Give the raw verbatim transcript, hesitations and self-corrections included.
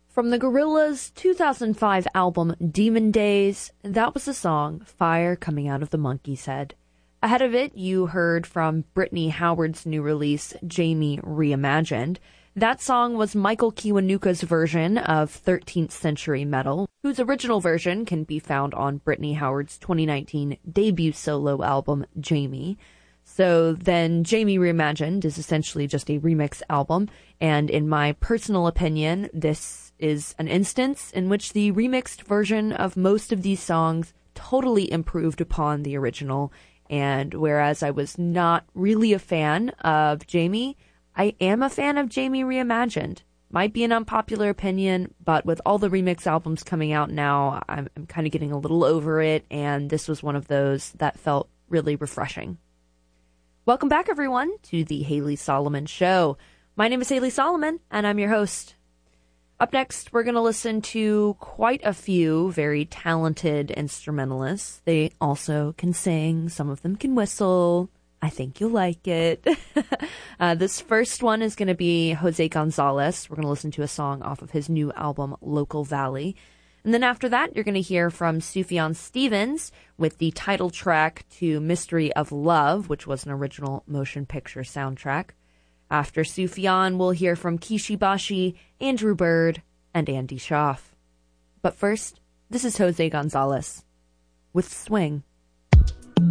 From the Gorillaz' two thousand five album Demon Days, that was the song Fire Coming Out of the Monkey's Head. Ahead of it, you heard from Brittany Howard's new release, Jamie Reimagined. That song was Michael Kiwanuka's version of thirteenth Century Metal, whose original version can be found on Brittany Howard's twenty nineteen debut solo album, Jamie. So then Jamie Reimagined is essentially just a remix album, and in my personal opinion, this is an instance in which the remixed version of most of these songs totally improved upon the original, and whereas I was not really a fan of Jamie, I am a fan of Jamie Reimagined. Might be an unpopular opinion, but with all the remix albums coming out now, I'm, I'm kind of getting a little over it, and this was one of those that felt really refreshing. Welcome back, everyone, to the Haley Solomon Show. My name is Haley Solomon, and I'm your host. Up next, we're going to listen to quite a few very talented instrumentalists. They also can sing. Some of them can whistle. I think you'll like it. uh, this first one is going to be Jose Gonzalez. We're going to listen to a song off of his new album, Local Valley. And then after that, you're going to hear from Sufjan Stevens with the title track to Mystery of Love, which was an original motion picture soundtrack. After Sufjan, we'll hear from Kishi Bashi, Andrew Bird, and Andy Schaaf. But first, this is Jose Gonzalez with Swing.